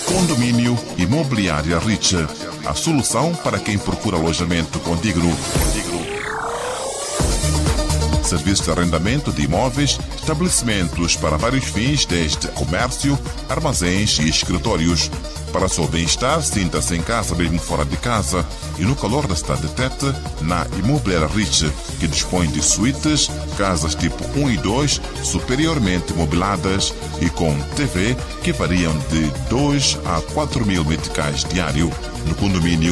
Condomínio Imobiliária Rich, a solução para quem procura alojamento condigno. Serviço de arrendamento de imóveis, estabelecimentos para vários fins, desde comércio, armazéns e escritórios. Para seu bem-estar, sinta-se em casa mesmo fora de casa e no calor da cidade de Tete, na Imobiliária Rich, que dispõe de suítes, casas tipo 1 e 2, superiormente mobiladas e com TV que variam de 2 a 4 mil meticais diário. No condomínio